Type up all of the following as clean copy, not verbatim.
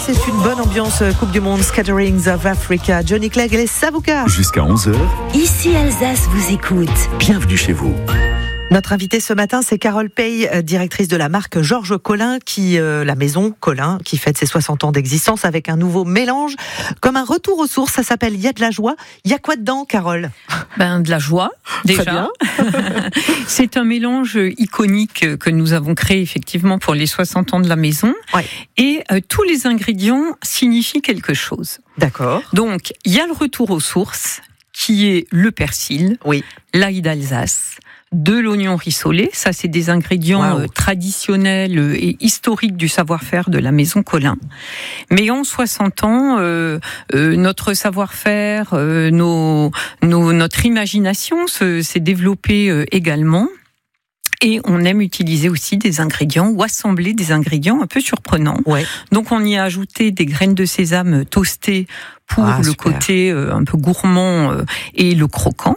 c'est une bonne ambiance Coupe du Monde, Scatterings of Africa. Johnny Clegg et les Savoukas. Jusqu'à 11h. Ici Alsace vous écoute. Bienvenue chez vous. Notre invitée ce matin, c'est Carole Pey, directrice de la marque Georges Colin, la maison Colin, qui fête ses 60 ans d'existence avec un nouveau mélange, comme un retour aux sources. Ça s'appelle Il y a de la joie. Il y a quoi dedans, Carole ? De la joie, déjà. Très bien. C'est un mélange iconique que nous avons créé effectivement pour les 60 ans de la maison. Ouais. Et tous les ingrédients signifient quelque chose. D'accord. Donc, il y a le retour aux sources, qui est le persil, Oui. l'ail d'Alsace, de l'oignon rissolé. Ça, c'est des ingrédients traditionnels et historiques du savoir-faire de la maison Colin. Mais en 60 ans, notre savoir-faire, notre imagination s'est développée également. Et on aime utiliser aussi des ingrédients ou assembler des ingrédients un peu surprenants. Ouais. Donc on y a ajouté des graines de sésame toastées pour le super. côté un peu gourmand et le croquant.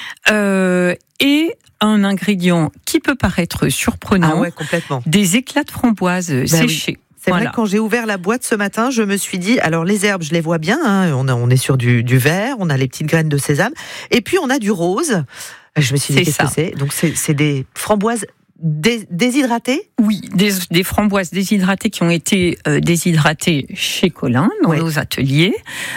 Et un ingrédient qui peut paraître surprenant, Ah ouais, complètement. des éclats de framboise séchés. C'est vrai que quand j'ai ouvert la boîte ce matin, je me suis dit, alors les herbes, je les vois bien, hein, on est sur du vert, on a les petites graines de sésame, et puis on a du rose. Je me suis dit, qu'est-ce que c'est ? Donc c'est des framboises déshydratées ? Oui, des framboises déshydratées qui ont été déshydratées chez Colin, dans nos ateliers.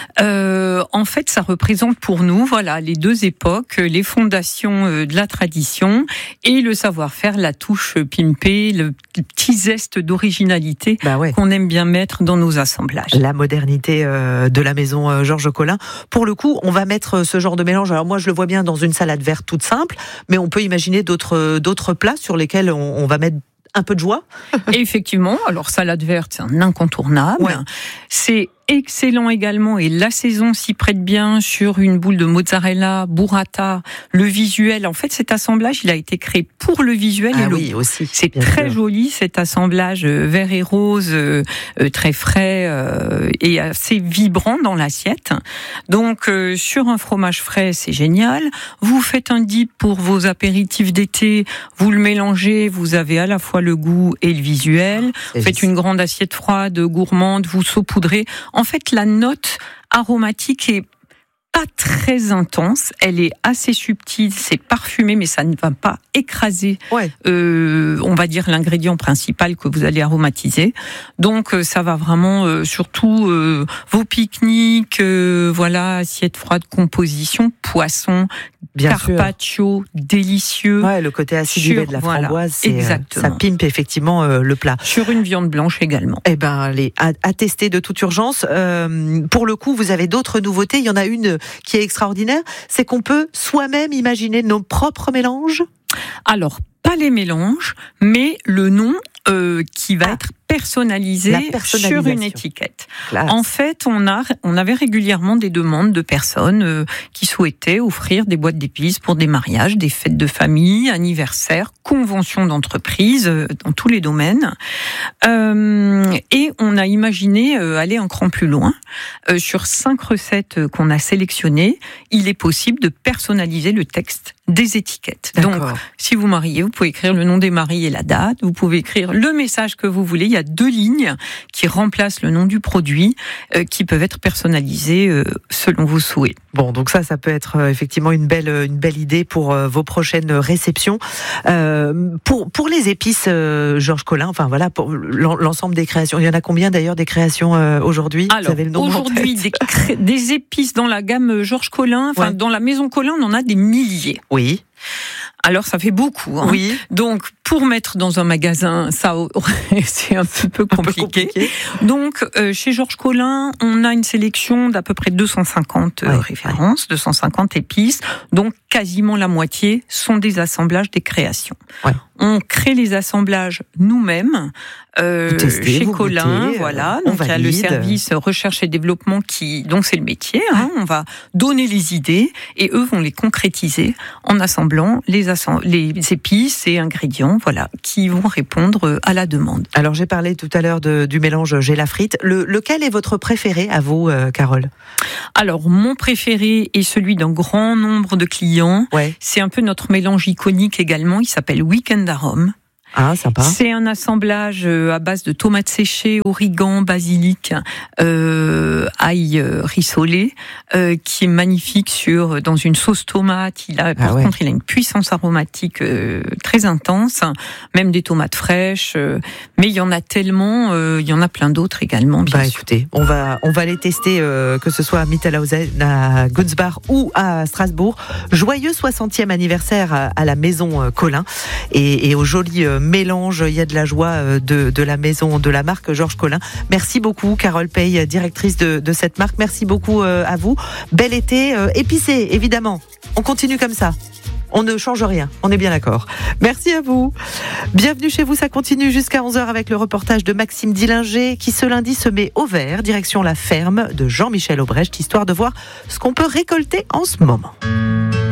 En fait, ça représente pour nous, les deux époques, les fondations de la tradition et le savoir-faire, la touche pimpée, le petit zeste d'originalité qu'on aime bien mettre dans nos assemblages. La modernité de la maison Georges Colin. Pour le coup, on va mettre ce genre de mélange. Alors moi, je le vois bien dans une salade verte toute simple, mais on peut imaginer d'autres plats sur lesquels on va mettre un peu de joie. Et effectivement, alors salade verte, c'est un incontournable. Ouais. C'est excellent également, et la saison s'y prête bien, sur une boule de mozzarella, burrata, le visuel. En fait, cet assemblage, il a été créé pour le visuel et le goût. Aussi. C'est très joli, cet assemblage vert et rose, très frais et assez vibrant dans l'assiette. Donc, sur un fromage frais, c'est génial. Vous faites un dip pour vos apéritifs d'été, vous le mélangez, vous avez à la fois le goût et le visuel. Vous faites une grande assiette froide, gourmande, vous saupoudrez. En fait, la note aromatique est pas très intense, elle est assez subtile, c'est parfumé, mais ça ne va pas écraser, on va dire, l'ingrédient principal que vous allez aromatiser. Donc, ça va vraiment, surtout, vos pique-niques, assiette froide, composition, poisson, carpaccio, délicieux. Ouais, le côté acidulé de la framboise, ça pimpe effectivement le plat. Sur une viande blanche également. Eh ben, allez, à tester de toute urgence. Pour le coup, vous avez d'autres nouveautés. Il y en a une qui est extraordinaire, c'est qu'on peut soi-même imaginer nos propres mélanges. Alors, pas les mélanges, mais le nom qui va être personnalisé sur une étiquette. Classe. En fait, on avait régulièrement des demandes de personnes qui souhaitaient offrir des boîtes d'épices pour des mariages, des fêtes de famille, anniversaires, conventions d'entreprise, dans tous les domaines. Et on a imaginé aller un cran plus loin. Sur 5 recettes qu'on a sélectionnées, il est possible de personnaliser le texte des étiquettes. D'accord. Donc, si vous mariez, vous pouvez écrire le nom des mariés et la date. Vous pouvez écrire le message que vous voulez. Il y a 2 lignes qui remplacent le nom du produit, qui peuvent être personnalisées selon vos souhaits. Bon, donc ça peut être effectivement une belle idée pour vos prochaines réceptions. Pour les épices, Georges Colin, pour l'ensemble des créations. Il y en a combien d'ailleurs des créations aujourd'hui ? Alors, vous avez le nom aujourd'hui, des épices dans la gamme Georges Colin, dans la maison Colin, on en a des milliers. Oui. Alors, ça fait beaucoup. Hein. Oui. Donc, pour mettre dans un magasin, c'est un petit peu compliqué. Donc, chez Georges Colin, on a une sélection d'à peu près 250 références, 250 épices. Donc, quasiment la moitié sont des assemblages, des créations. Ouais. On crée les assemblages nous-mêmes chez Colin. Donc, il y a le service recherche et développement dont c'est le métier. Hein. On va donner les idées et eux vont les concrétiser en assemblant les épices et ingrédients, qui vont répondre à la demande. Alors, j'ai parlé tout à l'heure du mélange Géla frite. Lequel est votre préféré à vous, Carole ? Alors, mon préféré est celui d'un grand nombre de clients. Ouais. C'est un peu notre mélange iconique également. Il s'appelle Weekend Arôme. Ah, sympa. C'est un assemblage à base de tomates séchées, origan, basilic, ail rissolé, qui est magnifique dans une sauce tomate. Par contre, il a une puissance aromatique très intense, même des tomates fraîches. Mais il y en a tellement, il y en a plein d'autres également. Bien sûr. Écoutez, on va les tester, que ce soit à Mittelhausen, à Gunsbach ou à Strasbourg. Joyeux 60e anniversaire à la maison Collin et au joli mélange. Il y a de la joie de la maison, de la marque Georges Collin. Merci beaucoup, Carole Pey, directrice de cette marque. Merci beaucoup à vous. Bel été, épicé, évidemment. On continue comme ça. On ne change rien, on est bien d'accord. Merci à vous. Bienvenue chez vous, ça continue jusqu'à 11h avec le reportage de Maxime Dillinger qui ce lundi se met au vert, direction la ferme de Jean-Michel Aubrecht, histoire de voir ce qu'on peut récolter en ce moment.